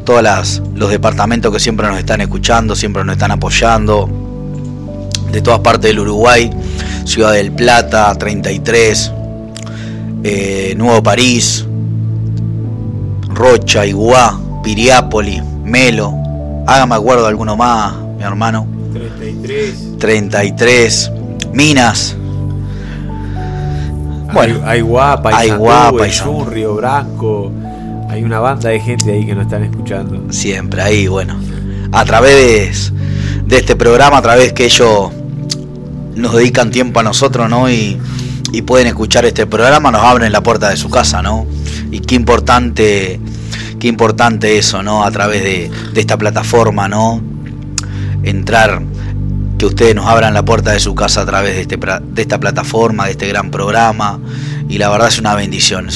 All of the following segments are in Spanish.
los departamentos que siempre nos están escuchando, siempre nos están apoyando, de todas partes del Uruguay, Ciudad del Plata, 33, Nuevo París, Rocha, Iguá, Piriápolis, Melo, hágame acuerdo alguno más, mi hermano. 33, Minas. Bueno, Aiguá, Paysandú, Río Branco. Hay una banda de gente ahí que nos están escuchando. Siempre ahí, bueno. A través de este programa, a través que ellos nos dedican tiempo a nosotros, ¿no? Y pueden escuchar este programa, nos abren la puerta de su casa, ¿no? Y qué importante eso, ¿no? A través de esta plataforma, ¿no? Entrar, que ustedes nos abran la puerta de su casa a través de esta plataforma, de este gran programa. Y la verdad es una bendición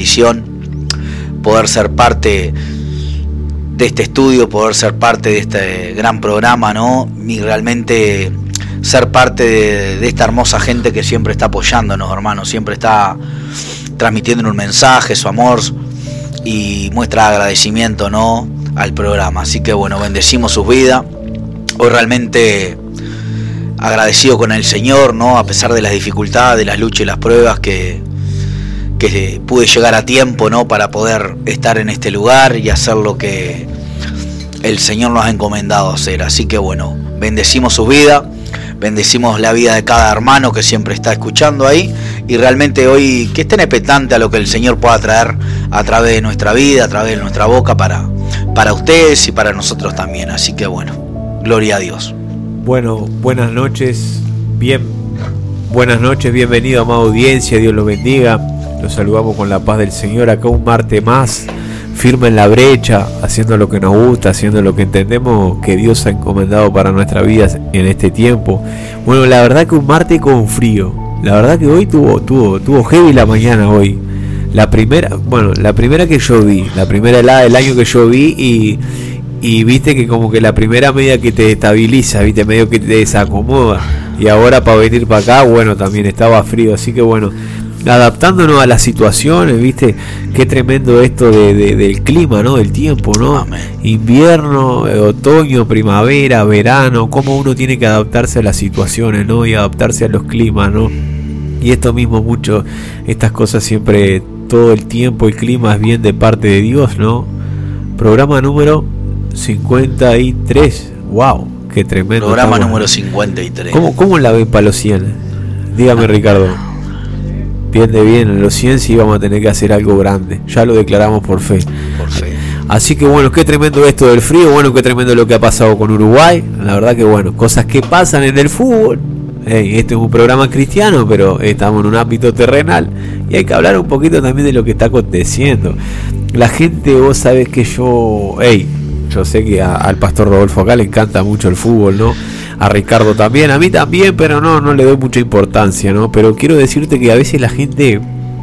poder ser parte de este estudio, poder ser parte de este gran programa, ¿no? Y realmente ser parte de esta hermosa gente que siempre está apoyándonos, hermano, siempre está transmitiendo un mensaje, su amor, y muestra agradecimiento, ¿no?, al programa. Así que bueno, bendecimos sus vidas. Hoy realmente agradecido con el Señor, ¿no?, a pesar de las dificultades, de las luchas y las pruebas, que pude llegar a tiempo, ¿no?, para poder estar en este lugar y hacer lo que el Señor nos ha encomendado hacer. Así que bueno, bendecimos su vida, bendecimos la vida de cada hermano que siempre está escuchando ahí, y realmente hoy que estén expectantes a lo que el Señor pueda traer a través de nuestra vida, a través de nuestra boca, para ustedes y para nosotros también. Así que bueno, gloria a Dios. Bueno, buenas noches, bienvenido, amada audiencia, Dios los bendiga. Los saludamos con la paz del Señor, acá un martes más, firme en la brecha, haciendo lo que nos gusta, haciendo lo que entendemos que Dios ha encomendado para nuestra vida en este tiempo. Bueno, la verdad que un martes con frío, la verdad que hoy tuvo heavy la mañana hoy. La primera que yo vi, la primera helada del año que yo vi, y viste que como que la primera media que te estabiliza, viste, medio que te desacomoda, y ahora para venir para acá, bueno, también estaba frío, así que bueno, adaptándonos a las situaciones, viste, qué tremendo esto del clima, ¿no?, del tiempo, ¿no? Amén. Invierno, otoño, primavera, verano, cómo uno tiene que adaptarse a las situaciones, ¿no?, y adaptarse a los climas, ¿no? Y esto mismo mucho, estas cosas siempre, todo el tiempo, el clima es bien de parte de Dios, ¿no? Programa número 53, wow, qué tremendo. Programa número 53. ¿Cómo la ven para los 100? Dígame, Ricardo. Bien, en los 100 sí vamos a tener que hacer algo grande, ya lo declaramos por fe. Así que bueno, qué tremendo esto del frío, bueno, qué tremendo lo que ha pasado con Uruguay. La verdad que bueno, cosas que pasan en el fútbol. Este es un programa cristiano, pero estamos en un ámbito terrenal y hay que hablar un poquito también de lo que está aconteciendo. La gente, vos sabés que yo sé que al pastor Rodolfo acá le encanta mucho el fútbol, ¿no? A Ricardo también, a mí también, pero no le doy mucha importancia, ¿no? Pero quiero decirte que a veces la gente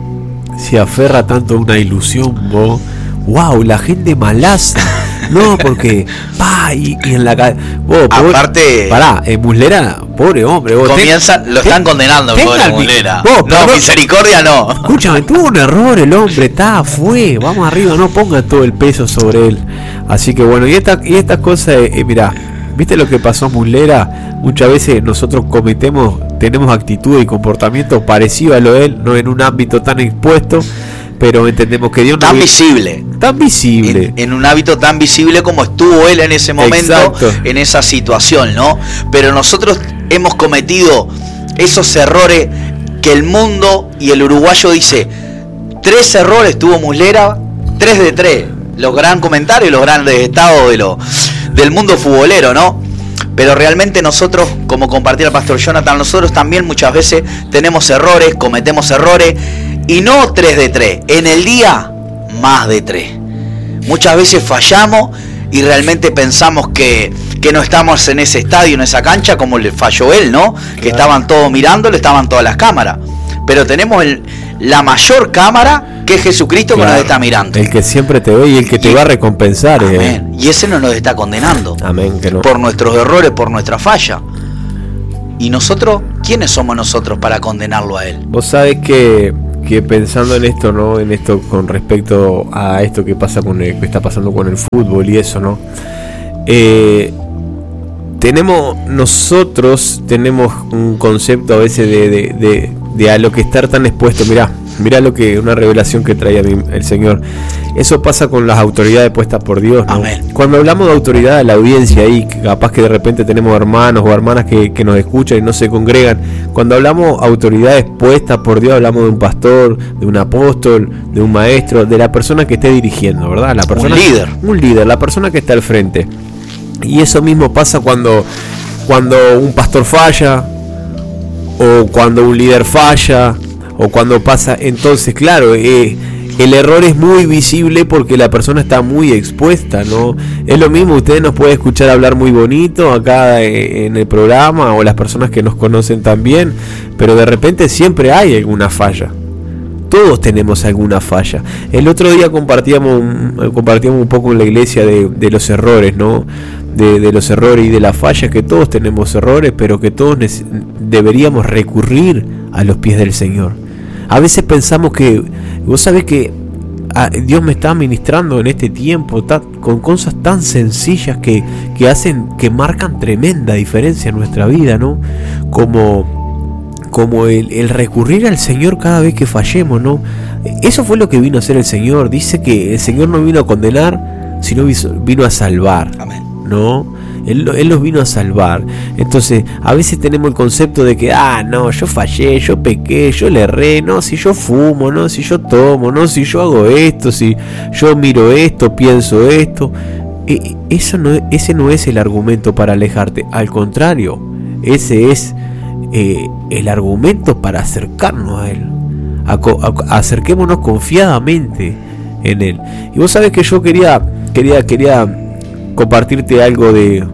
se aferra tanto a una ilusión, ¿no? Wow, la gente malaza. No, porque y en la aparte pará, Muslera, pobre hombre, lo están condenando por Muslera. No, misericordia no. Escúchame, tuvo un error el hombre, fue, vamos arriba, no pongan todo el peso sobre él. Así que bueno, y estas cosas, mirá, ¿viste lo que pasó a Muslera? Muchas veces nosotros tenemos actitud y comportamiento parecido a lo de él, no en un ámbito tan expuesto, pero entendemos que Dios tan visible en un hábito tan visible como estuvo él en ese momento. Exacto. En esa situación, ¿no? Pero nosotros hemos cometido esos errores que el mundo y el uruguayo dice, 3 errores tuvo Muslera, 3 de 3, los gran comentarios, los grandes estados del mundo futbolero, ¿no? Pero realmente nosotros, como compartía el pastor Jonathan, nosotros también muchas veces tenemos errores, cometemos errores, y no 3 de 3, en el día más de 3. Muchas veces fallamos y realmente pensamos que no estamos en ese estadio, en esa cancha, como le falló él, ¿no? Claro. Que estaban todos mirándole, estaban todas las cámaras. Pero tenemos la mayor cámara, que es Jesucristo, claro, que nos está mirando. El que siempre te ve y el que te va a recompensar. Amén. Y ese no nos está condenando. Amén, que no. Por nuestros errores, por nuestra falla. ¿Y nosotros? ¿Quiénes somos nosotros para condenarlo a él? Vos sabés que que pensando en esto, ¿no? En esto con respecto a esto que pasa que está pasando con el fútbol y eso, ¿no? Nosotros tenemos un concepto a veces de a lo que estar tan expuesto. Mirá una revelación que trae a mí el Señor. Eso pasa con las autoridades puestas por Dios, ¿no? Amén. Cuando hablamos de autoridad a la audiencia ahí, capaz que de repente tenemos hermanos o hermanas que nos escuchan y no se congregan. Cuando hablamos autoridades puestas por Dios, hablamos de un pastor, de un apóstol, de un maestro, de la persona que esté dirigiendo, ¿verdad? La persona, un líder, la persona que está al frente. Y eso mismo pasa cuando un pastor falla, o cuando un líder falla, o cuando pasa. Entonces, claro, el error es muy visible porque la persona está muy expuesta, ¿no? Es lo mismo, ustedes nos pueden escuchar hablar muy bonito acá en el programa, o las personas que nos conocen también, pero de repente siempre hay alguna falla. Todos tenemos alguna falla. El otro día compartíamos un poco en la iglesia de los errores, ¿no? De los errores y de las fallas, que todos tenemos errores, pero que todos deberíamos recurrir a los pies del Señor. A veces pensamos que, vos sabés que Dios me está ministrando en este tiempo con cosas tan sencillas que marcan tremenda diferencia en nuestra vida, ¿no? Como el recurrir al Señor cada vez que fallemos, ¿no? Eso fue lo que vino a hacer el Señor. Dice que el Señor no vino a condenar, sino vino a salvar. Amén. ¿No? Él los vino a salvar. Entonces, a veces tenemos el concepto de que, no, yo fallé, yo pequé, yo le erré, no, si yo fumo, no, si yo tomo, no, si yo hago esto, si yo miro esto, pienso esto. Ese no es el argumento para alejarte. Al contrario, ese es el argumento para acercarnos a Él. Acerquémonos confiadamente en Él. Y vos sabés que yo quería compartirte algo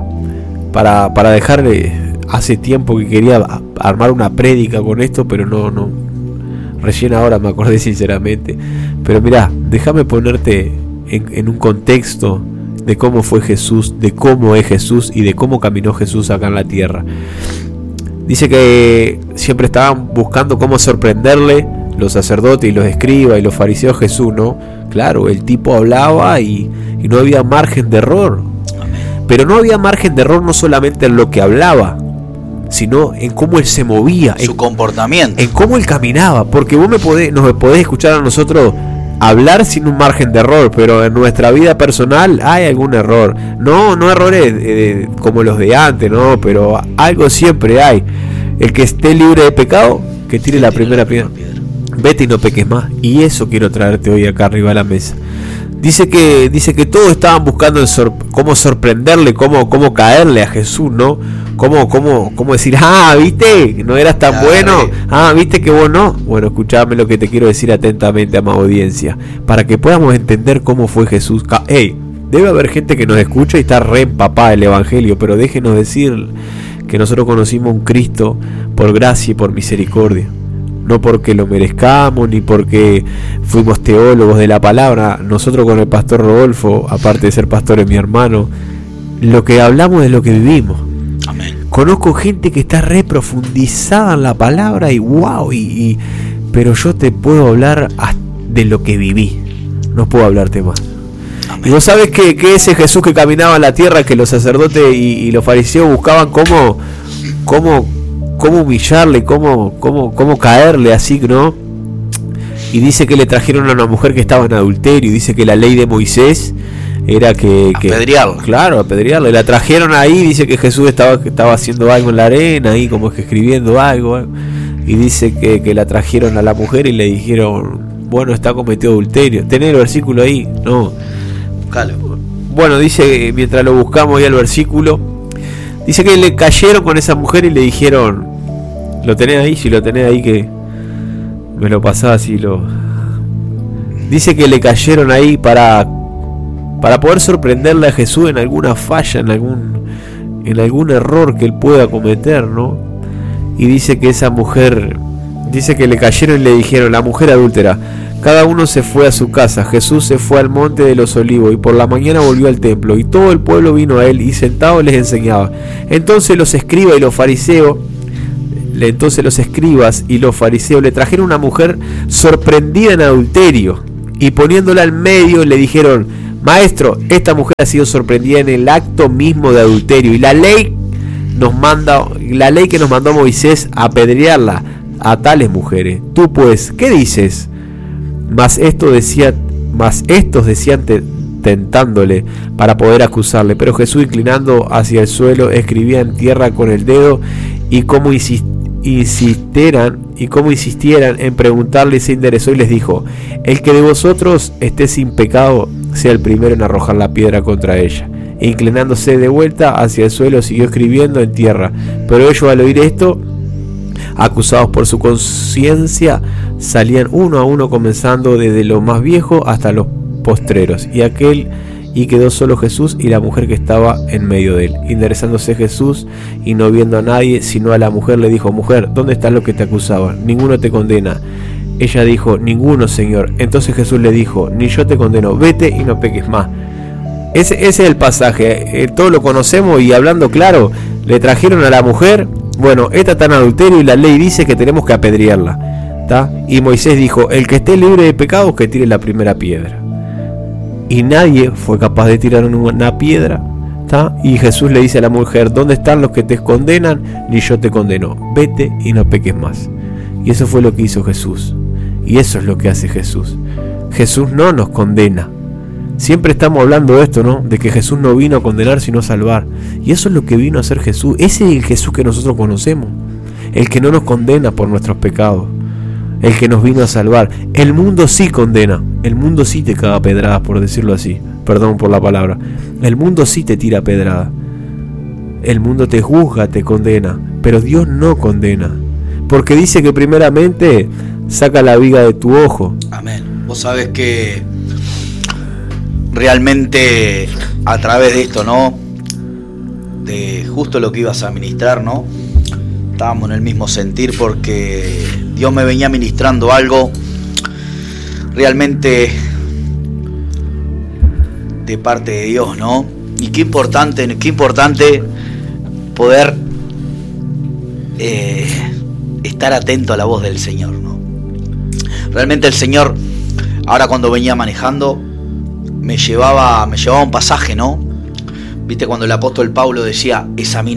para dejarle. Hace tiempo que quería armar una prédica con esto, pero no recién ahora me acordé sinceramente. Pero mirá, déjame ponerte en un contexto de cómo fue Jesús, de cómo es Jesús y de cómo caminó Jesús acá en la tierra. Dice que siempre estaban buscando cómo sorprenderle los sacerdotes y los escribas y los fariseos Jesús, ¿no? Claro, el tipo hablaba y no había margen de error. Pero no había margen de error no solamente en lo que hablaba, sino en cómo él se movía, su comportamiento, en cómo él caminaba. Porque vos nos podés escuchar a nosotros hablar sin un margen de error, pero en nuestra vida personal hay algún error. No errores como los de antes, no, pero algo siempre hay. El que esté libre de pecado, que tire la primera piedra. Vete y no peques más. Y eso quiero traerte hoy acá arriba a la mesa. Dice que todos estaban buscando cómo sorprenderle, cómo caerle a Jesús, ¿no? Cómo decir, ¿viste? No eras tan bueno. ¿Viste que vos no? Bueno, escuchame lo que te quiero decir atentamente, amada audiencia, para que podamos entender cómo fue Jesús. Debe haber gente que nos escucha y está re empapada del Evangelio, pero déjenos decir que nosotros conocimos un Cristo por gracia y por misericordia. No porque lo merezcamos, ni porque fuimos teólogos de la palabra. Nosotros con el pastor Rodolfo, aparte de ser pastor, es mi hermano, lo que hablamos es lo que vivimos. Amén. Conozco gente que está re profundizada en la palabra y wow, pero yo te puedo hablar de lo que viví. No puedo hablarte más. Amén. Y vos sabés que ese Jesús que caminaba en la tierra, que los sacerdotes y los fariseos buscaban cómo humillarle, cómo caerle así, ¿no? Y dice que le trajeron a una mujer que estaba en adulterio. Y dice que la ley de Moisés era que apedrearla. Claro, apedrearla. La trajeron ahí. Dice que Jesús estaba haciendo algo en la arena, ahí como que escribiendo algo. Y dice que la trajeron a la mujer y le dijeron, bueno, está cometido adulterio. ¿Tenés el versículo ahí? No. Claro. Bueno, dice, mientras lo buscamos ahí el versículo, dice que le cayeron con esa mujer y le dijeron, ¿lo tenés ahí? Si lo tenés ahí, que me lo pasás y lo... Dice que le cayeron ahí para poder sorprenderle a Jesús en alguna falla, en algún error que él pueda cometer, ¿no? Y dice que esa mujer, dice que le cayeron y le dijeron, la mujer adúltera. Cada uno se fue a su casa. Jesús se fue al monte de los Olivos y por la mañana volvió al templo y todo el pueblo vino a él y sentado les enseñaba. Entonces los escribas y los fariseos entonces los escribas y los fariseos le trajeron una mujer sorprendida en adulterio, y poniéndola en medio le dijeron: Maestro, esta mujer ha sido sorprendida en el acto mismo de adulterio, y la ley que nos mandó Moisés a apedrearla a tales mujeres. Tú pues, ¿qué dices? Mas estos decían tentándole para poder acusarle, pero Jesús, inclinando hacia el suelo, escribía en tierra con el dedo, y como insistieran en preguntarle, se enderezó y les dijo: El que de vosotros esté sin pecado, sea el primero en arrojar la piedra contra ella. E inclinándose de vuelta hacia el suelo, siguió escribiendo en tierra. Pero ellos, al oír esto, acusados por su conciencia, salían uno a uno, comenzando desde lo más viejo hasta los postreros. Y quedó solo Jesús y la mujer que estaba en medio de él. Enderezándose Jesús y no viendo a nadie sino a la mujer, le dijo: Mujer, ¿dónde están los que te acusaban? ¿Ninguno te condena? Ella dijo: Ninguno, Señor. Entonces Jesús le dijo: Ni yo te condeno, vete y no peques más. Ese es el pasaje, todos lo conocemos. Y hablando claro, le trajeron a la mujer: bueno, esta está en adulterio y la ley dice que tenemos que apedrearla, ¿tá? Y Moisés dijo: el que esté libre de pecados, que tire la primera piedra. Y nadie fue capaz de tirar una piedra, ¿tá? Y Jesús le dice a la mujer: ¿dónde están los que te condenan? Ni yo te condeno, vete y no peques más. Y eso fue lo que hizo Jesús, y eso es lo que hace Jesús. Jesús no nos condena. Siempre estamos hablando de esto, ¿no? De que Jesús no vino a condenar sino a salvar. Y eso es lo que vino a hacer Jesús. Ese es el Jesús que nosotros conocemos, el que no nos condena por nuestros pecados, el que nos vino a salvar. El mundo sí condena, el mundo sí te caga pedradas, por decirlo así, perdón por la palabra. El mundo sí te tira pedradas, el mundo te juzga, te condena, pero Dios no condena, porque dice que primeramente saca la viga de tu ojo. Amén. Vos sabés que realmente a través de esto, ¿no? De justo lo que ibas a ministrar, ¿no? Estábamos en el mismo sentir, porque Dios me venía ministrando algo realmente de parte de Dios, ¿no? Y qué importante poder estar atento a la voz del Señor, ¿no? Realmente el Señor, ahora cuando venía manejando, me llevaba un pasaje, ¿no? Viste cuando el apóstol Pablo decía: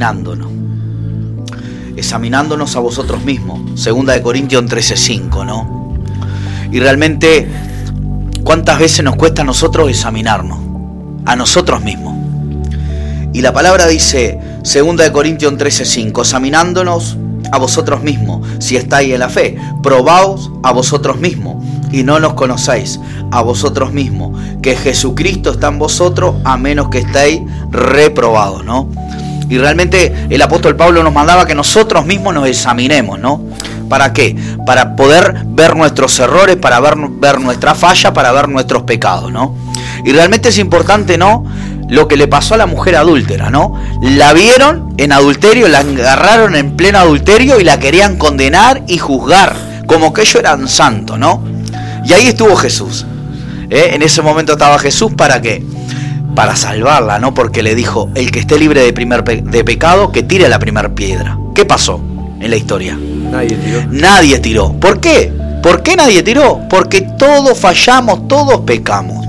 examinándonos a vosotros mismos, 2 Corintios 13:5, ¿no? Y realmente, ¿cuántas veces nos cuesta a nosotros examinarnos a nosotros mismos? Y la palabra dice, 2 Corintios 13:5, examinándonos a vosotros mismos, si estáis en la fe, probaos a vosotros mismos, y no nos conocéis a vosotros mismos, que Jesucristo está en vosotros, a menos que estéis reprobados, ¿no? Y realmente el apóstol Pablo nos mandaba que nosotros mismos nos examinemos, ¿no? ¿Para qué? Para poder ver nuestros errores, para ver nuestra falla, para ver nuestros pecados, ¿no? Y realmente es importante, ¿no? Lo que le pasó a la mujer adúltera, ¿no? La vieron en adulterio, la agarraron en pleno adulterio y la querían condenar y juzgar, como que ellos eran santos, ¿no? Y ahí estuvo Jesús. En ese momento estaba Jesús, ¿para qué? Para salvarla, ¿no? Porque le dijo: el que esté libre de pecado, que tire la primera piedra. ¿Qué pasó en la historia? Nadie tiró. ¿Por qué? ¿Por qué nadie tiró? Porque todos fallamos, todos pecamos.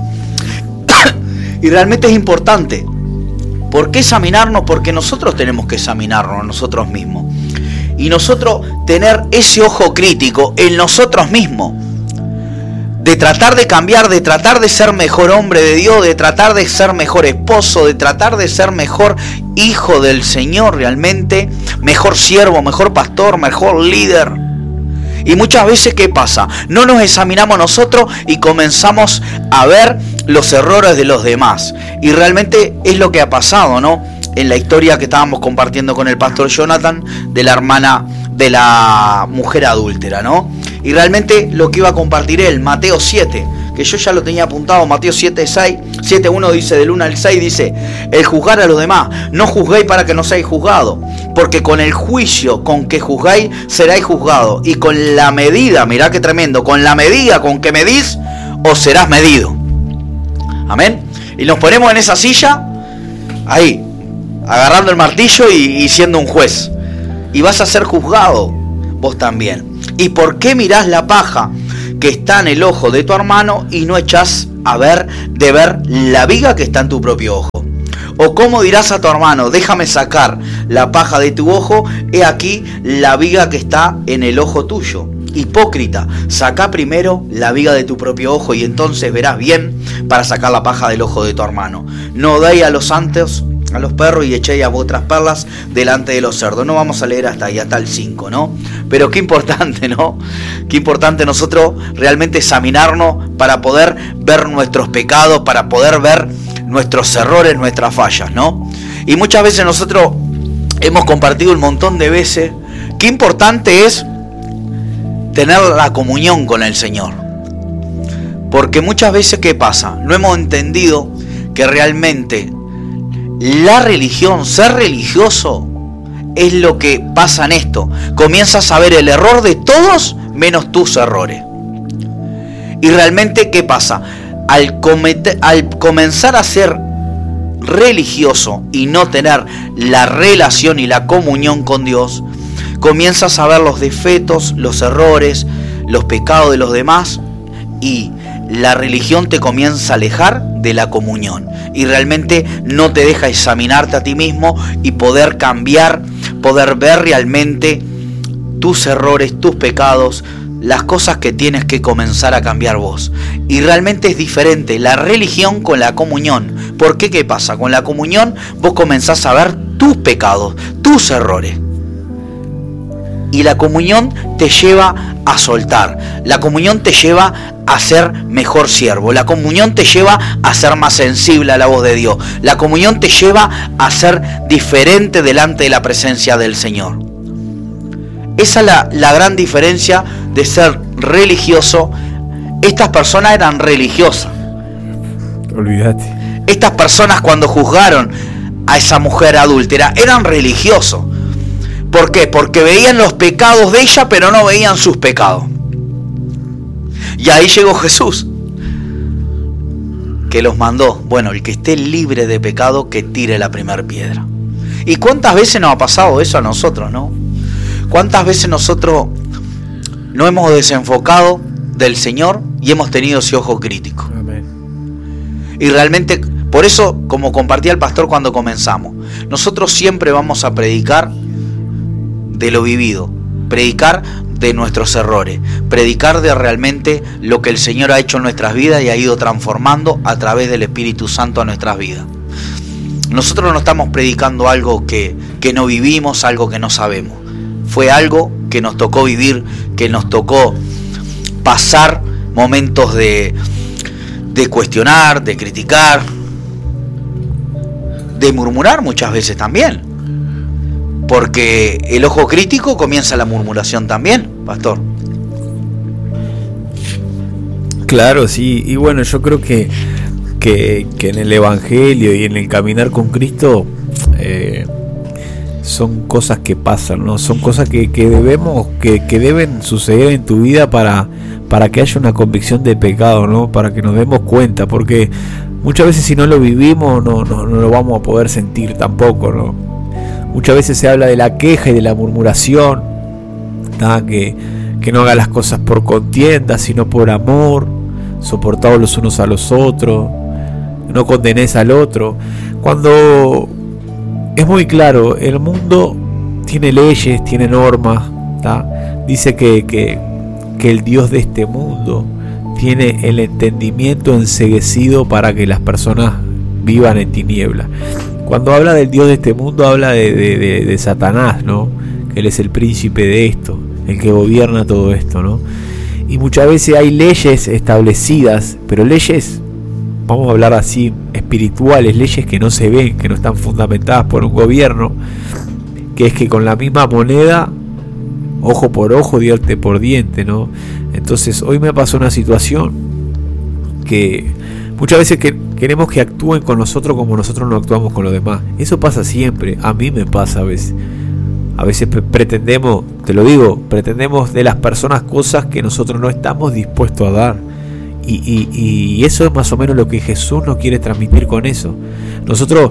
Y realmente es importante. ¿Por qué examinarnos? Porque nosotros tenemos que examinarnos a nosotros mismos. Y nosotros tener ese ojo crítico en nosotros mismos. De tratar de cambiar, de tratar de ser mejor hombre de Dios, de tratar de ser mejor esposo, de tratar de ser mejor hijo del Señor realmente, mejor siervo, mejor pastor, mejor líder. Y muchas veces, ¿qué pasa? No nos examinamos nosotros y comenzamos a ver los errores de los demás. Y realmente es lo que ha pasado, ¿no? En la historia que estábamos compartiendo con el pastor Jonathan, de la hermana de la mujer adúltera, ¿no? Y realmente lo que iba a compartir él, Mateo 7, que yo ya lo tenía apuntado, Mateo 7:1 dice, del 1 al 6 dice: el juzgar a los demás, no juzguéis para que no seáis juzgados, porque con el juicio con que juzgáis seráis juzgados, y con la medida, mirá qué tremendo, con la medida con que medís, os serás medido. Amén. Y nos ponemos en esa silla, ahí, agarrando el martillo y siendo un juez. Y vas a ser juzgado. vos también. ¿Y por qué mirás la paja que está en el ojo de tu hermano y no echás de ver la viga que está en tu propio ojo? ¿O cómo dirás a tu hermano, déjame sacar la paja de tu ojo, he aquí la viga que está en el ojo tuyo? Hipócrita, saca primero la viga de tu propio ojo y entonces verás bien para sacar la paja del ojo de tu hermano. No deis a los santos, a los perros, y echéis a vuestras perlas delante de los cerdos. No vamos a leer hasta ahí, hasta el 5, ¿no? Pero qué importante, ¿no? Qué importante nosotros realmente examinarnos para poder ver nuestros pecados, para poder ver nuestros errores, nuestras fallas, ¿no? Y muchas veces nosotros hemos compartido un montón de veces qué importante es tener la comunión con el Señor. Porque muchas veces, ¿qué pasa? No hemos entendido que realmente la religión, ser religioso, es lo que pasa en esto. Comienzas a ver el error de todos menos tus errores. Y realmente, ¿qué pasa? Al comenzar a ser religioso y no tener la relación y la comunión con Dios, comienzas a ver los defectos, los errores, los pecados de los demás, y la religión te comienza a alejar de la comunión y realmente no te deja examinarte a ti mismo y poder cambiar, poder ver realmente tus errores, tus pecados, las cosas que tienes que comenzar a cambiar vos. Y realmente es diferente la religión con la comunión. ¿Por qué? ¿Qué pasa? Con la comunión vos comenzás a ver tus pecados, tus errores. Y la comunión te lleva a soltar. La comunión te lleva a ser mejor siervo. La comunión te lleva a ser más sensible a la voz de Dios. La comunión te lleva a ser diferente delante de la presencia del Señor. Esa es la gran diferencia de ser religioso. Estas personas eran religiosas. Olvídate. Estas personas, cuando juzgaron a esa mujer adúltera, eran religiosos. ¿Por qué? Porque veían los pecados de ella, pero no veían sus pecados. Y ahí llegó Jesús, que los mandó. Bueno, el que esté libre de pecado, que tire la primera piedra. ¿Y cuántas veces nos ha pasado eso a nosotros, no? ¿Cuántas veces nosotros no hemos desenfocado del Señor y hemos tenido ese ojo crítico? Amén. Y realmente, por eso, como compartía el pastor cuando comenzamos, nosotros siempre vamos a predicar de lo vivido, predicar de nuestros errores, predicar de realmente lo que el Señor ha hecho en nuestras vidas y ha ido transformando a través del Espíritu Santo a nuestras vidas. Nosotros no estamos predicando algo que no vivimos, algo que no sabemos. Fue algo que nos tocó vivir, que nos tocó pasar momentos de cuestionar, de criticar, de murmurar muchas veces también. Porque el ojo crítico comienza la murmuración también, pastor. Claro, sí. Y bueno, yo creo que en el Evangelio y en el caminar con Cristo son cosas que pasan, ¿no? Son cosas que deben suceder en tu vida para que haya una convicción de pecado, ¿no? Para que nos demos cuenta, porque muchas veces si no lo vivimos no lo vamos a poder sentir tampoco, ¿no? Muchas veces se habla de la queja y de la murmuración, ¿tá? Que no haga las cosas por contienda, sino por amor, soportados los unos a los otros, no condenes al otro. Cuando es muy claro, el mundo tiene leyes, tiene normas, ¿tá? Dice que el Dios de este mundo tiene el entendimiento enceguecido para que las personas vivan en tinieblas. Cuando habla del Dios de este mundo, habla de Satanás, ¿no? Que él es el príncipe de esto, el que gobierna todo esto, ¿no? Y muchas veces hay leyes establecidas, pero leyes, vamos a hablar así, espirituales, leyes que no se ven, que no están fundamentadas por un gobierno, que es que con la misma moneda, ojo por ojo, diente por diente, ¿no? Entonces, hoy me pasó una situación que muchas veces queremos que actúen con nosotros como nosotros no actuamos con los demás. Eso pasa siempre, a mí me pasa a veces. A veces pretendemos, te lo digo, pretendemos de las personas cosas que nosotros no estamos dispuestos a dar. Y eso es más o menos lo que Jesús nos quiere transmitir con eso. Nosotros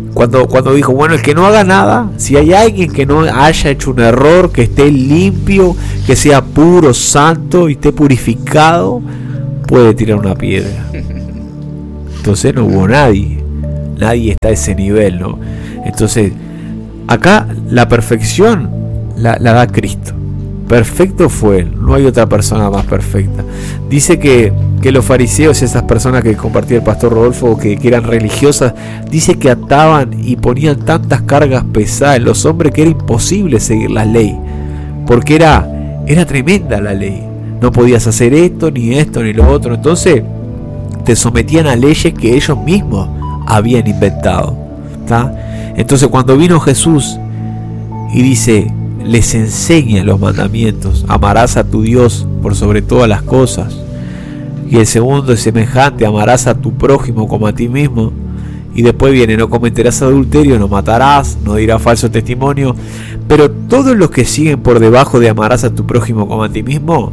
cuando dijo, bueno, el que no haga nada, si hay alguien que no haya hecho un error, que esté limpio, que sea puro, santo y esté purificado, puede tirar una piedra. Entonces no hubo nadie está a ese nivel, ¿no? Entonces acá la perfección la da Cristo. Perfecto fue Él, no hay otra persona más perfecta. Dice que los fariseos, esas personas que compartía el pastor Rodolfo, que eran religiosas, dice que ataban y ponían tantas cargas pesadas en los hombres que era imposible seguir la ley, porque era tremenda la ley. No podías hacer esto, ni lo otro. Entonces te sometían a leyes que ellos mismos habían inventado, ¿tá? Entonces cuando vino Jesús y dice, les enseña los mandamientos: amarás a tu Dios por sobre todas las cosas, y el segundo es semejante: amarás a tu prójimo como a ti mismo. Y después viene: no cometerás adulterio, no matarás, no dirás falso testimonio. Pero todos los que siguen por debajo de amarás a tu prójimo como a ti mismo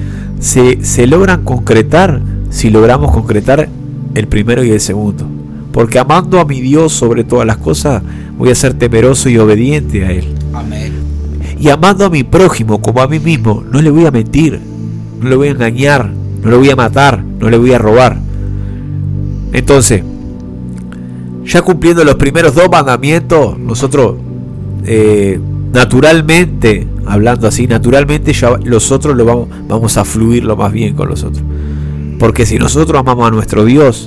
se logran concretar si logramos concretar el primero y el segundo. Porque amando a mi Dios sobre todas las cosas, voy a ser temeroso y obediente a Él. Amén. Y amando a mi prójimo como a mí mismo, no le voy a mentir, no le voy a engañar, no le voy a matar, no le voy a robar. Entonces, ya cumpliendo los primeros dos mandamientos, nosotros naturalmente, hablando así, naturalmente ya los otros vamos a fluir lo más bien con los otros. Porque si nosotros amamos a nuestro Dios,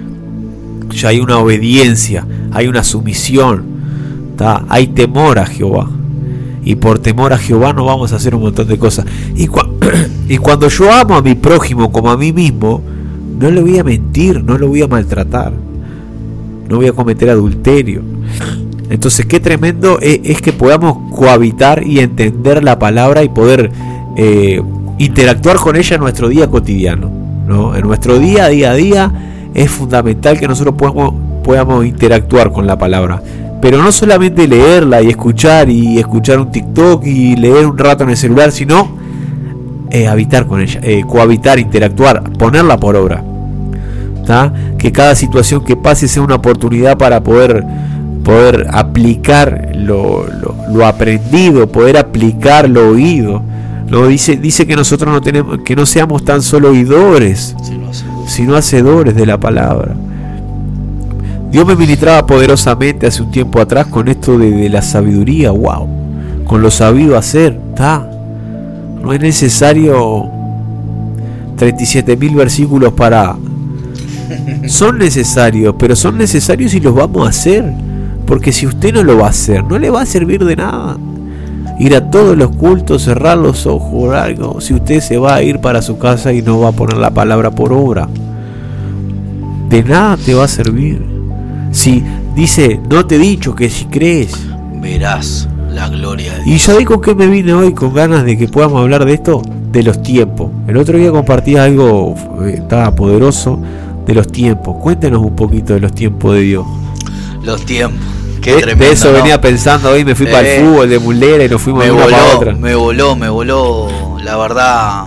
ya hay una obediencia, hay una sumisión, ¿tá? Hay temor a Jehová. Y por temor a Jehová no vamos a hacer un montón de cosas. Y cuando yo amo a mi prójimo como a mí mismo, no le voy a mentir, no lo voy a maltratar, no voy a cometer adulterio. Entonces qué tremendo es que podamos cohabitar y entender la palabra y poder interactuar con ella en nuestro día cotidiano, ¿no? En nuestro día a día es fundamental que nosotros podamos interactuar con la palabra. Pero no solamente leerla y escuchar un TikTok y leer un rato en el celular, sino habitar con ella, cohabitar, interactuar, ponerla por obra, ¿tá? Que cada situación que pase sea una oportunidad para poder aplicar lo aprendido, poder aplicar lo oído. ¿No? Dice que nosotros no seamos tan solo oidores, sino hacedores de la palabra. Dios me ministraba poderosamente hace un tiempo atrás con esto de la sabiduría, wow, con lo sabido hacer, ¿tá? No es necesario 37.000 versículos para... Son necesarios, pero son necesarios y los vamos a hacer, porque si usted no lo va a hacer, no le va a servir de nada. Ir a todos los cultos, cerrar los ojos, orar, si usted se va a ir para su casa y no va a poner la palabra por obra, de nada te va a servir. Si dice, no te he dicho que si crees, verás la gloria de Dios. Y yo con qué me vine hoy, con ganas de que podamos hablar de esto, de los tiempos. El otro día compartí algo, estaba poderoso, de los tiempos. Cuéntenos un poquito de los tiempos de Dios. Los tiempos. Qué tremendo, de eso ¿no? Venía pensando hoy, me fui para el fútbol de Mulera y nos fuimos de una para otra. Me voló, la verdad,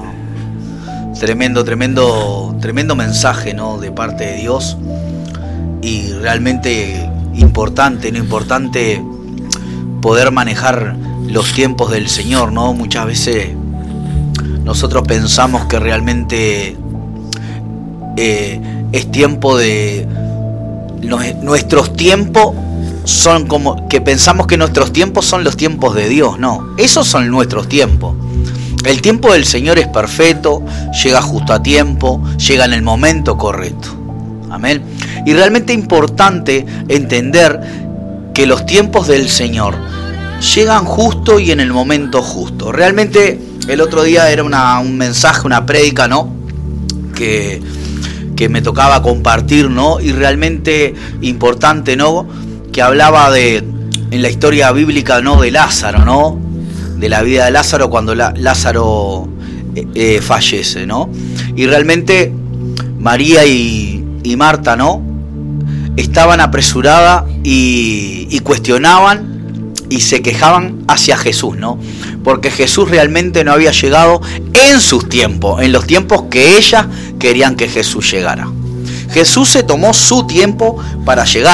tremendo mensaje, ¿no? De parte de Dios. Y realmente importante poder manejar los tiempos del Señor, ¿no? Muchas veces nosotros pensamos que realmente es tiempo de... Nuestros tiempos son como... que pensamos que nuestros tiempos son los tiempos de Dios, no. Esos son nuestros tiempos. El tiempo del Señor es perfecto, llega justo a tiempo, llega en el momento correcto. Amén. Y realmente importante entender que los tiempos del Señor llegan justo y en el momento justo. Realmente el otro día era un mensaje, una prédica, ¿no? Que me tocaba compartir, ¿no? Y realmente importante, ¿no? Que hablaba en la historia bíblica, ¿no? De Lázaro, ¿no? De la vida de Lázaro cuando Lázaro fallece, ¿no? Y realmente María y Marta, ¿no? Estaban apresuradas y cuestionaban y se quejaban hacia Jesús, ¿no? Porque Jesús realmente no había llegado en sus tiempos, en los tiempos que ellas querían que Jesús llegara. Jesús se tomó su tiempo para llegar,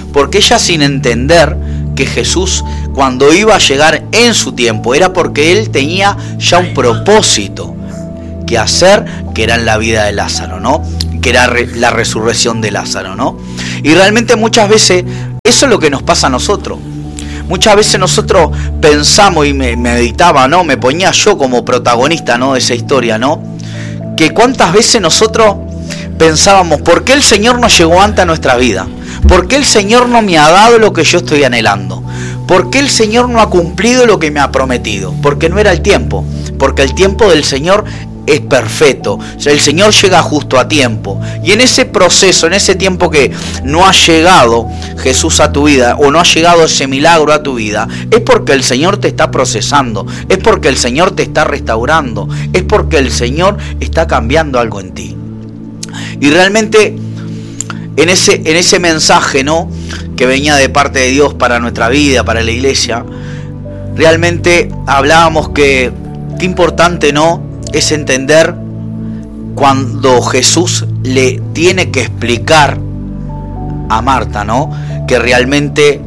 Porque ella, sin entender que Jesús, cuando iba a llegar en su tiempo, era porque Él tenía ya un propósito que hacer, que era en la vida de Lázaro, ¿no? Que era la resurrección de Lázaro, ¿no? Y realmente muchas veces eso es lo que nos pasa a nosotros. Muchas veces nosotros pensamos, y me meditaba, ¿no? Me ponía yo como protagonista, ¿no? De esa historia, ¿no? Que cuántas veces nosotros pensábamos, ¿por qué el Señor no llegó antes a nuestra vida? ¿Por qué el Señor no me ha dado lo que yo estoy anhelando? ¿Por qué el Señor no ha cumplido lo que me ha prometido? Porque no era el tiempo. Porque el tiempo del Señor es perfecto. O sea, el Señor llega justo a tiempo. Y en ese proceso, en ese tiempo que no ha llegado Jesús a tu vida, o no ha llegado ese milagro a tu vida, es porque el Señor te está procesando, es porque el Señor te está restaurando, es porque el Señor está cambiando algo en ti. Y realmente en ese mensaje, ¿no?, que venía de parte de Dios para nuestra vida, para la iglesia, realmente hablábamos que qué importante, ¿no?, es entender cuando Jesús le tiene que explicar a Marta, ¿no?, que realmente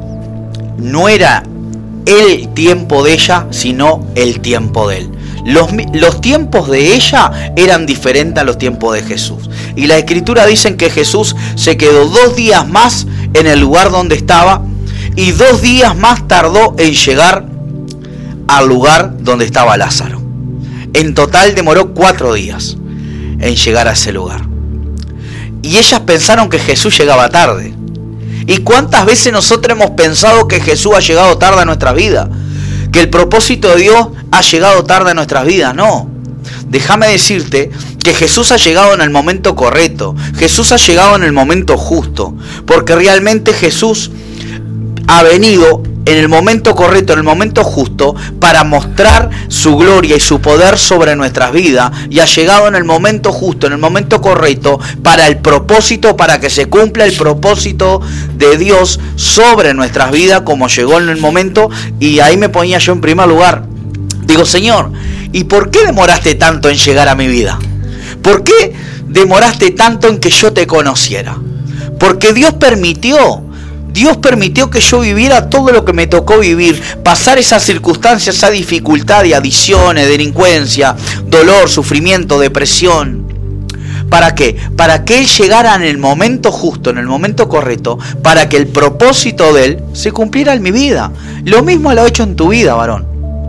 no era el tiempo de ella, sino el tiempo de Él. Los tiempos de ella eran diferentes a los tiempos de Jesús. Y la Escritura dicen que Jesús se quedó 2 días más en el lugar donde estaba, y 2 días más tardó en llegar al lugar donde estaba Lázaro. En total demoró 4 días en llegar a ese lugar. Y ellas pensaron que Jesús llegaba tarde. ¿Y cuántas veces nosotros hemos pensado que Jesús ha llegado tarde a nuestra vida? Que el propósito de Dios ha llegado tarde a nuestras vidas. No. Déjame decirte que Jesús ha llegado en el momento correcto. Jesús ha llegado en el momento justo. Porque realmente Jesús ha venido en el momento correcto, en el momento justo, para mostrar su gloria y su poder sobre nuestras vidas, y ha llegado en el momento justo, en el momento correcto, para el propósito, para que se cumpla el propósito de Dios sobre nuestras vidas, como llegó en el momento. Y ahí me ponía yo en primer lugar. Digo, Señor, ¿y por qué demoraste tanto en llegar a mi vida? ¿Por qué demoraste tanto en que yo te conociera? Porque Dios permitió que yo viviera todo lo que me tocó vivir, pasar esas circunstancias, esa dificultad de adicciones, delincuencia, dolor, sufrimiento, depresión. ¿Para qué? Para que Él llegara en el momento justo, en el momento correcto, para que el propósito de Él se cumpliera en mi vida. Lo mismo lo ha hecho en tu vida, varón.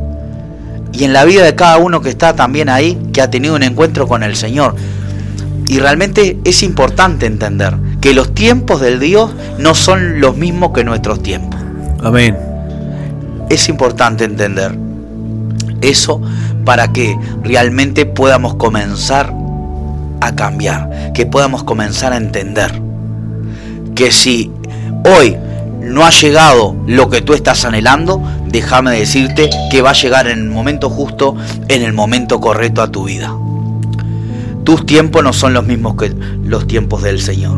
Y en la vida de cada uno que está también ahí, que ha tenido un encuentro con el Señor. Y realmente es importante entender que los tiempos del Dios no son los mismos que nuestros tiempos. Amén. Es importante entender eso para que realmente podamos comenzar a cambiar, que podamos comenzar a entender que si hoy no ha llegado lo que tú estás anhelando, déjame decirte que va a llegar en el momento justo, en el momento correcto a tu vida. Tus tiempos no son los mismos que los tiempos del Señor.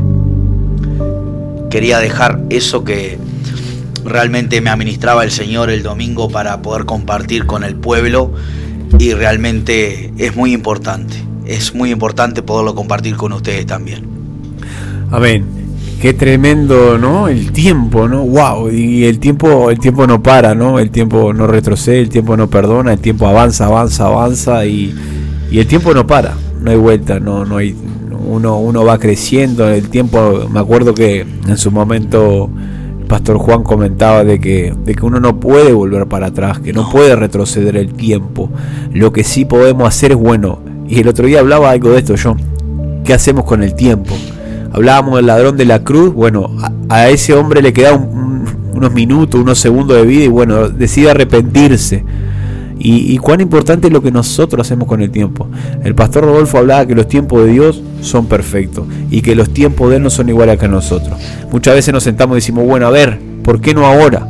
Quería dejar eso que realmente me administraba el Señor el domingo para poder compartir con el pueblo, y realmente es muy importante poderlo compartir con ustedes también. Amén. Qué tremendo, ¿no? El tiempo, ¿no? Wow. Y el tiempo no para, ¿no? El tiempo no retrocede, el tiempo no perdona, el tiempo avanza y el tiempo no para. No hay vuelta, no hay, uno va creciendo. El tiempo, me acuerdo que en su momento el pastor Juan comentaba de que uno no puede volver para atrás, que no puede retroceder el tiempo. Lo que sí podemos hacer es bueno. Y el otro día hablaba algo de esto yo. ¿Qué hacemos con el tiempo? Hablábamos del ladrón de la cruz. Bueno, a ese hombre le quedaban unos minutos, unos segundos de vida, y bueno, decide arrepentirse. Y cuán importante es lo que nosotros hacemos con el tiempo. El pastor Rodolfo hablaba que los tiempos de Dios son perfectos y que los tiempos de Él no son iguales que nosotros. Muchas veces nos sentamos y decimos, bueno, a ver, ¿por qué no ahora?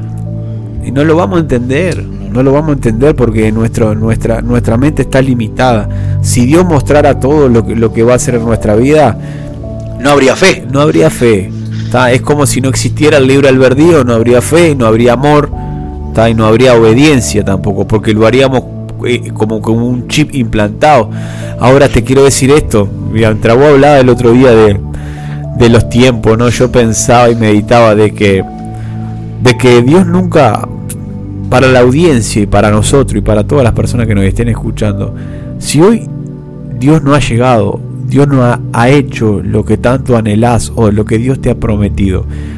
Y no lo vamos a entender, porque nuestra mente está limitada. Si Dios mostrara todo lo que va a hacer en nuestra vida, no habría fe. Es como si no existiera el libre albedrío, no habría fe, no habría amor. Y no habría obediencia tampoco, porque lo haríamos como un chip implantado. Ahora te quiero decir esto, mientras vos hablabas el otro día de los tiempos, ¿no? Yo pensaba y meditaba de que Dios nunca, para la audiencia y para nosotros y para todas las personas que nos estén escuchando, si hoy Dios no ha llegado, Dios no ha hecho lo que tanto anhelás o lo que Dios te ha prometido,